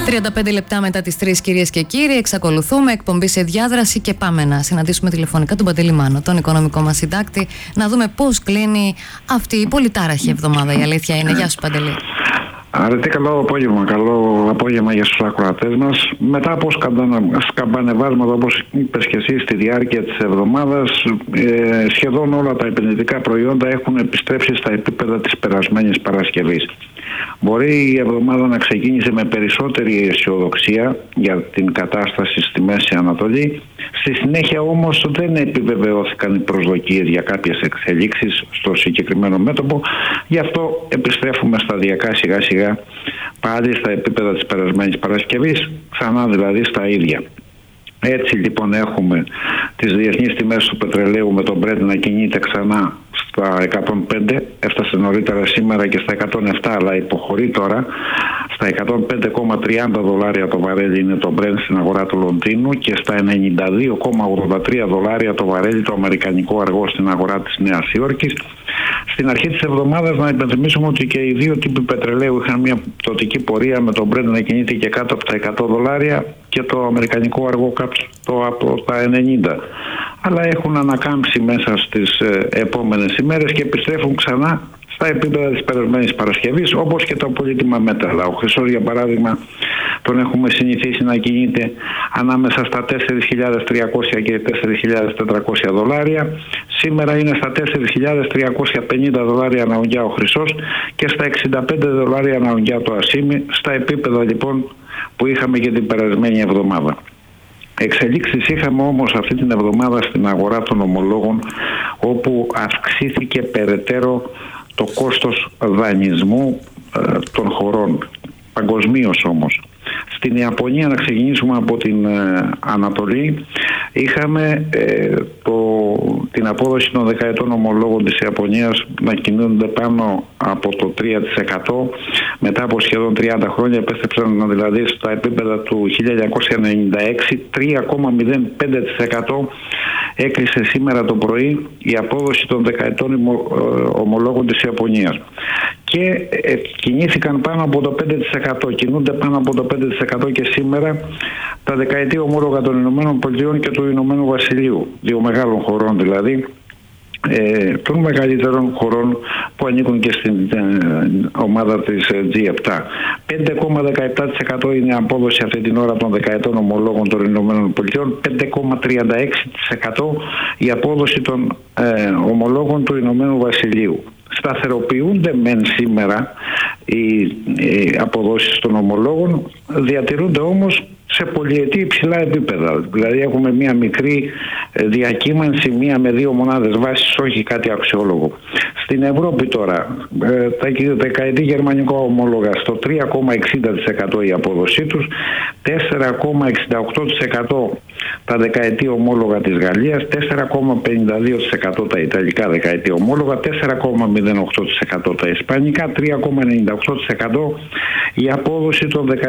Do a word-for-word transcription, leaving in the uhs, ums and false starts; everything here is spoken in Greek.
τριάντα πέντε λεπτά μετά τις τρεις, κυρίες και κύριοι, εξακολουθούμε εκπομπή σε διάδραση και πάμε να συναντήσουμε τηλεφωνικά τον Παντελή Μάνο, τον οικονομικό μας συντάκτη, να δούμε πώς κλείνει αυτή η πολυτάραχη εβδομάδα. Η αλήθεια είναι. Γεια σου, Παντελή. Αρετή, καλό απόγευμα. Καλό απόγευμα για τους ακροατές μας. Μετά από σκαμπανεβάσματα, όπως είπες και εσύ, στη διάρκεια της εβδομάδας, ε, σχεδόν όλα τα επενδυτικά προϊόντα έχουν επιστρέψει στα επίπεδα της περασμένης Παρασκευής. Μπορεί η εβδομάδα να ξεκίνησε με περισσότερη αισιοδοξία για την κατάσταση στη Μέση Ανατολή. Στη συνέχεια όμως δεν επιβεβαιώθηκαν οι προσδοκίες για κάποιες εξελίξεις στο συγκεκριμένο μέτωπο. Γι' αυτό επιστρέφουμε σταδιακά σιγά σιγά πάλι στα επίπεδα της περασμένης Παρασκευής, ξανά δηλαδή στα ίδια. Έτσι λοιπόν έχουμε τις διεθνείς τιμές του πετρελαίου με τον Brent να κινείται ξανά στα εκατόν πέντε, έφτασε νωρίτερα σήμερα και στα εκατόν επτά, αλλά υποχωρεί τώρα. Στα εκατόν πέντε κόμμα τριάντα δολάρια το βαρέλι είναι το Brent στην αγορά του Λονδίνου και στα ενενήντα δύο κόμμα ογδόντα τρία δολάρια το βαρέλι το αμερικανικό αργό στην αγορά της Νέας Υόρκης. Στην αρχή της εβδομάδας να υπενθυμίσουμε ότι και οι δύο τύποι πετρελαίου είχαν μια πτωτική πορεία, με τον Brent να κινείται και κάτω από τα εκατό δολάρια και το αμερικανικό αργό κάτω από τα ενενήντα. Αλλά έχουν ανακάμψει μέσα στις ε, επόμενες ημέρες και επιστρέφουν ξανά στα επίπεδα της περασμένης Παρασκευής, όπως και τα πολύτιμα μέταλλα. Ο χρυσός, για παράδειγμα, τον έχουμε συνηθίσει να κινείται ανάμεσα στα τέσσερις χιλιάδες τριακόσια και τέσσερις χιλιάδες τετρακόσια δολάρια. Σήμερα είναι στα τέσσερις χιλιάδες τριακόσια πενήντα δολάρια ανά ουγγιά ο χρυσός και στα εξήντα πέντε δολάρια ανά ουγγιά το ασίμι, στα επίπεδα λοιπόν που είχαμε και την περασμένη εβδομάδα. Εξελίξεις είχαμε όμως αυτή την εβδομάδα στην αγορά των ομολόγων, όπου αυξήθηκε περαιτέρω το κόστος δανεισμού ε, των χωρών, παγκοσμίως όμως. Στην Ιαπωνία, να ξεκινήσουμε από την ε, Ανατολή, είχαμε ε, το, την απόδοση των δεκαετών ομολόγων της Ιαπωνίας να κινούνται πάνω από το τρία τοις εκατό. Μετά από σχεδόν τριάντα χρόνια επέστρεψαν δηλαδή στα επίπεδα του χίλια εννιακόσια ενενήντα έξι, τρία κόμμα μηδέν πέντε τοις εκατό έκλεισε σήμερα το πρωί η απόδοση των δεκαετών ομολόγων της Ιαπωνίας. Και ε, κινήθηκαν πάνω από το πέντε τοις εκατό, κινούνται πάνω από το πέντε τοις εκατό και σήμερα τα δεκαετή ομόλογα των Ηνωμένων Πολιτειών και του Ηνωμένου Βασιλείου, δύο μεγάλων χωρών δηλαδή, ε, των μεγαλύτερων χωρών που ανήκουν και στην ε, ομάδα της ε, τζι επτά. πέντε κόμμα δεκαεπτά τοις εκατό είναι η απόδοση αυτή την ώρα των δεκαετών ομολόγων των Ηνωμένων Πολιτειών, πέντε κόμμα τριάντα έξι τοις εκατό η απόδοση των ε, ομολόγων του Ηνωμένου Βασιλείου. Σταθεροποιούνται μεν σήμερα οι, οι αποδόσεις των ομολόγων, διατηρούνται όμως σε πολυετή υψηλά επίπεδα. Δηλαδή έχουμε μία μικρή διακύμανση, μία με δύο μονάδες βάσης, όχι κάτι αξιόλογο. Στην Ευρώπη τώρα, τα δεκαετή γερμανικό ομόλογα στο τρία κόμμα εξήντα τοις εκατό η απόδοσή τους, τέσσερα κόμμα εξήντα οκτώ τοις εκατό τα δεκαετή ομόλογα της Γαλλίας, τέσσερα κόμμα πενήντα δύο τοις εκατό τα ιταλικά δεκαετή ομόλογα, τέσσερα κόμμα μηδέν οκτώ τοις εκατό τα ισπανικά, τρία κόμμα ενενήντα οκτώ τοις εκατό η απόδοση των δεκαετή